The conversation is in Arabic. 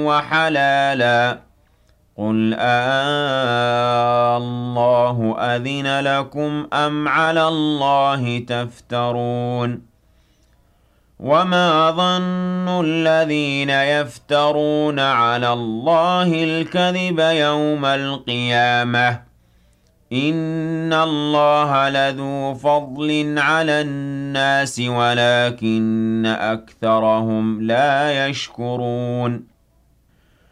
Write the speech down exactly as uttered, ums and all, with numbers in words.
وحلالا قل آه الله أذن لكم أم على الله تفترون وما ظن الذين يفترون على الله الكذب يوم القيامة إن الله لذو فضل على الناس ولكن أكثرهم لا يشكرون